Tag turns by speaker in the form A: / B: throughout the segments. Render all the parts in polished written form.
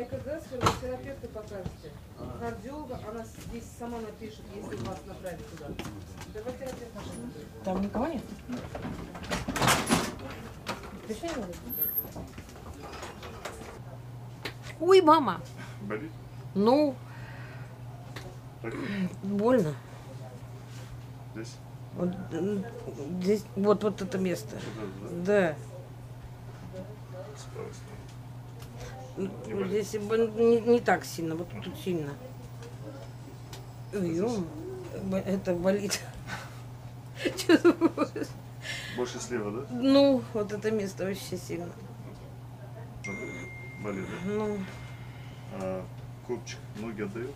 A: ЭКГ с физиотерапевта покажете. Кардиолога, она здесь сама напишет, если вас направить туда. Давай терапевт наш.
B: Там никого нет? Решение. Ой, мама.
C: Болит?
B: Ну,
C: Так?
B: больно.
C: Здесь?
B: Вот, здесь, вот это место.
C: Вот это,
B: Да.
C: С правой стороны. Не
B: Вот
C: болит?
B: здесь не так сильно, вот тут сильно. Ё, это болит. Чувствую.
C: Больше слева, да?
B: Ну, вот это место вообще сильно.
C: Болит, да?
B: Ну,
C: А копчик ноги отдает?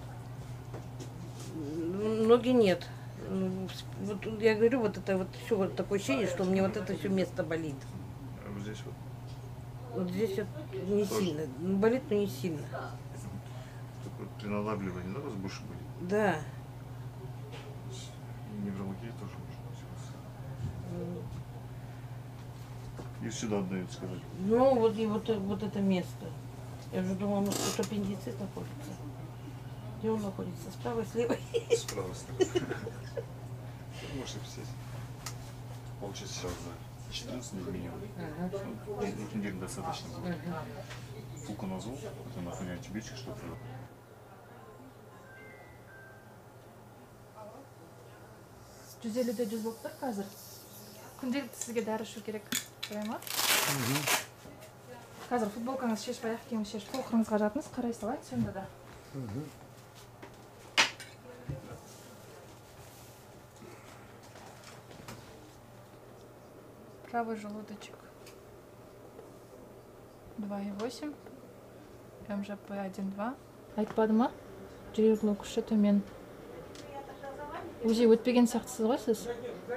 B: ноги нет. Вот я говорю, вот это вот все вот такое ощущение, что мне вот это все место болит.
C: А вот здесь вот?
B: Вот здесь вот не
C: Тоже?
B: сильно. Болит, но не сильно.
C: Только вот при надавливании, да, у вас больше будет?
B: Да.
C: И неврология тоже может быть. И сюда отдают, сказать.
B: Ну, вот и вот это место. Я уже думала, может, тут аппендицит находится. Где он находится? Справа, слева?
C: С правой стороны. Можете писать. Получится сейчас за 14 дней минимум. Двух недель достаточно будет. Фуконазол, это нахуй антибиотик, чтобы
D: Жүз елуде 100 болып тұр қазір. Күнделікті сізге дәрі ішу керек. Солай ма? Қазір футболкаңыз шешіп, аяқ киіміңізді шешіп, толқырыңызға жатыңыз, қарай салайын сонда да. Правый желудочек 2,8, МЖП 1,2. Айтпады ма? Жүрегінің күші төмен. УЗИ өтпеген сияқтысыз ғой сіз?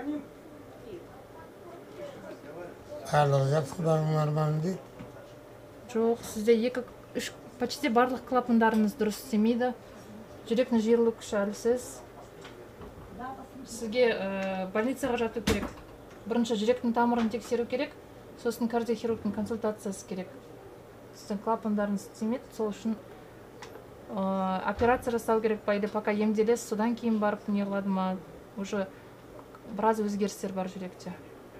E: Барлығы жақсы, барлығы нормально дейді.
D: Жоқ, сізде почти барлық клапандарыңыз дұрыс істемейді. Жүректің жиырылу күші әлсіз. Сізге больницаға жату керек. Бірінші жүректің тамырын тексеру керек, сосын кардиохирургтың консультациясы керек. Сіздің клапандарыңыз істемейді, сол үшін операция жасау керек па, или пока емделесіз, содан кейін барып неғылады ма, уже біраз өзгерістер бар жүректе.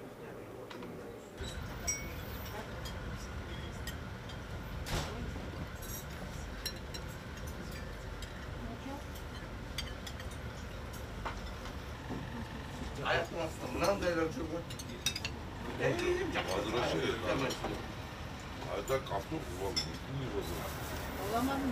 F: А так автобус вам не возможно.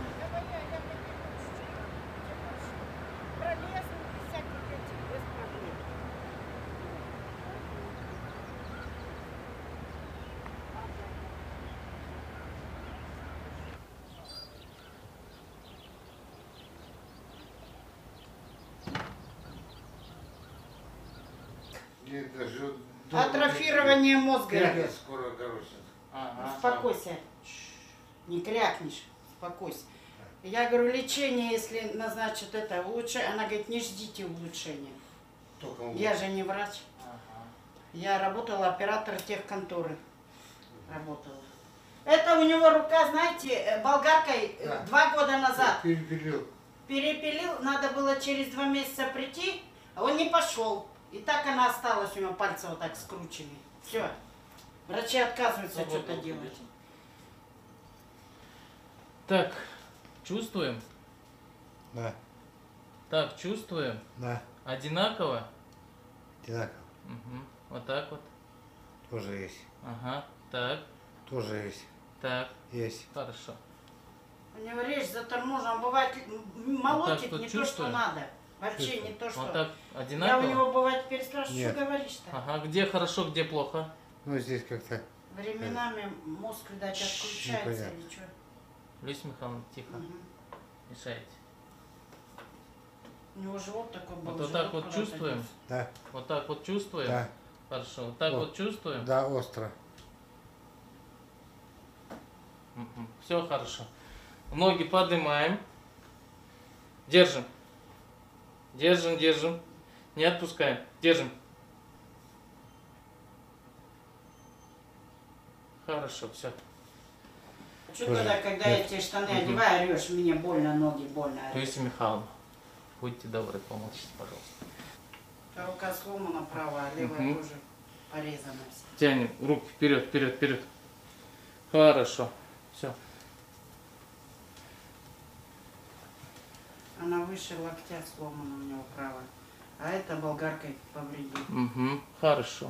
G: Атрофирование мозга.
E: Скоро, короче.
G: Успокойся. Не крякнешь. Успокойся. Я говорю, лечение, если назначат это лучше, она говорит, не ждите улучшения. Я же не врач. Я работала оператор техконторы. Работала. Это у него рука, знаете, болгаркой 2 года назад.
E: Перепилил.
G: Перепилил, надо было через 2 месяца прийти, а он не пошел. И так она осталась, у него пальцы вот так скручены. Все. Врачи отказываются что-то делать.
H: Так, чувствуем?
E: Да,
H: Так, чувствуем?
E: да,
H: Одинаково?
E: одинаково.
H: Угу. Вот так вот.
E: Тоже есть.
H: Ага. Так,
E: Тоже есть.
H: так.
E: Есть.
H: Хорошо.
G: У него речь заторможена, бывает молотит
H: тут
G: не то, что
H: чувствуем?
G: надо. Вообще не то,
H: Вот
G: что...
H: так
G: Я у
H: одинаково?
G: него бывает переспрашиваю,
E: Нет.
G: что говоришь-то?
H: Ага, где хорошо, где плохо?
E: Ну, здесь как-то...
G: Временами мозг, видать, отключается
E: непонятно.
G: или что.
H: Люся Михайловна, тихо. Мешаете.
G: У него живот такой был.
H: Вот так вот чувствуем?
E: Да,
H: Вот так вот чувствуем?
E: да,
H: Хорошо. Вот так
E: Вот.
H: вот чувствуем?
E: да, остро.
H: Все хорошо. Ноги поднимаем. Держим. Держим, держим. Не отпускаем. Держим. Хорошо, все.
G: Что тогда, когда я тебе штаны одеваю, орешь, мне больно, ноги больно.
H: Таисия Михайловна, будьте добры, помолчите, пожалуйста.
G: Рука сломана правая, а левая тоже порезана вся.
H: Тянем руки вперед, вперед, вперед. Хорошо. Все.
G: Она выше локтя сломана у него правая. А это болгаркой повредил.
H: Угу. Хорошо.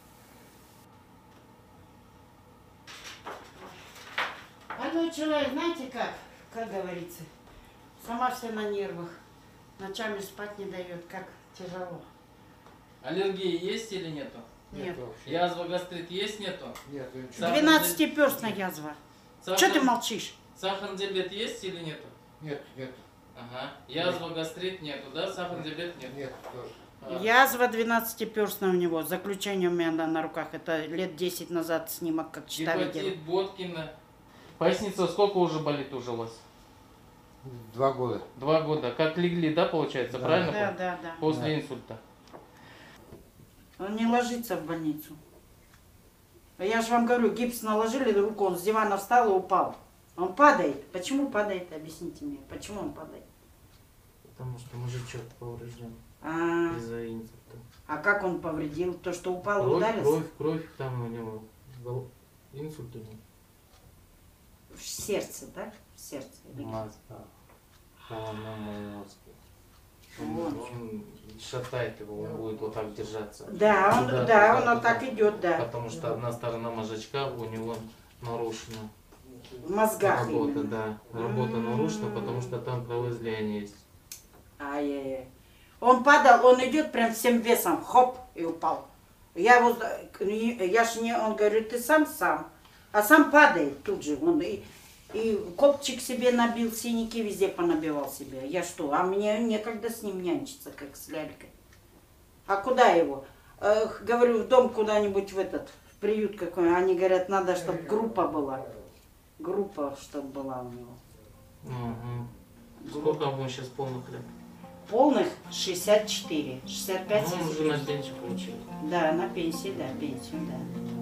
G: Больной человек, знаете как говорится, сама вся на нервах. Ночами спать не дает, как тяжело.
H: Аллергии есть или нету?
G: Нет.
H: Язва, гастрит есть, нету?
F: Нет,
G: 12-перстная язва. Что ты молчишь?
H: Сахарный диабет есть или нету?
F: нет, нет,
H: Ага. Язва, гастрит нету, да? Сахарный диабет нет?
F: нет, тоже.
G: Язва 12-перстная у него. Заключение у меня на руках. Это лет 10 назад снимок, как чита видела.
H: Гепатит, Боткина. Поясница сколько уже болит уже у вас?
F: 2 года.
H: 2 года. Как легли, да, получается?
F: Да.
H: Правильно?
G: Да, да, да.
H: После инсульта.
G: Он не ложится в больницу. Я же вам говорю, гипс наложили на руку, он с дивана встал и упал. Он падает. Почему падает? Объясните мне, почему он падает?
H: Потому что мужичок поврежден
G: А
H: из-за инсульта.
G: как он повредил? То, что упал и ударился?
H: Кровь, там у него инсульт у него.
G: В сердце, да? В сердце. или где?
H: Мозга. Головном мозге.
G: Вот.
H: Он шатает его, он будет вот так держаться.
G: Да, он,
H: Туда,
G: да,
H: туда,
G: он вот
H: туда.
G: так идет, да.
H: Потому что одна сторона мозжечка у него нарушена.
G: В мозгах
H: Работа,
G: именно.
H: да. Работа нарушена, потому что там кровоизлияние есть.
G: Ай-яй-яй. Он падал, он идет прям всем весом, хоп, и упал. Я его, я ж не, он говорит, ты сам, а сам падает тут же. Он и копчик себе набил, синяки везде понабивал себе. Я что, а мне некогда с ним нянчиться, как с лялькой. А куда его? Говорю, в дом куда-нибудь в этот, в приют какой. Они говорят, надо, чтобы группа была. Группа, чтобы была у него.
H: Угу. Сколько ему сейчас полных лет?
G: Полных 64, 65.
H: Ну, он уже на пенсию получил.
G: Да, на пенсии, да, пенсию, да.